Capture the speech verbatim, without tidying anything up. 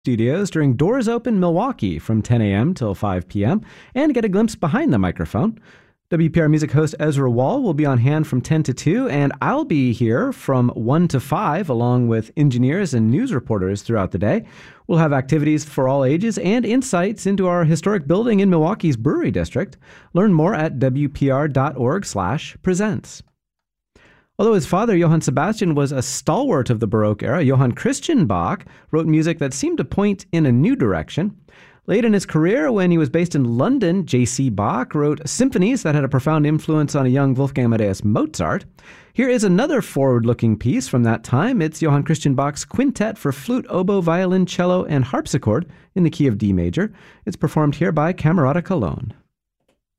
Studios during Doors Open Milwaukee from ten a.m. till five p.m. and get a glimpse behind the microphone. W P R Music host Ezra Wall will be on hand from ten to two, and I'll be here from one to five along with engineers and news reporters throughout the day. We'll have activities for all ages and insights into our historic building in Milwaukee's Brewery District. Learn more at w p r dot org slash presents. Although his father, Johann Sebastian, was a stalwart of the Baroque era, Johann Christian Bach wrote music that seemed to point in a new direction. Late in his career, when he was based in London, J C Bach wrote symphonies that had a profound influence on a young Wolfgang Amadeus Mozart. Here is another forward-looking piece from that time. It's Johann Christian Bach's Quintet for Flute, Oboe, Violin, Cello, and Harpsichord in the key of D major. It's performed here by Camerata Cologne.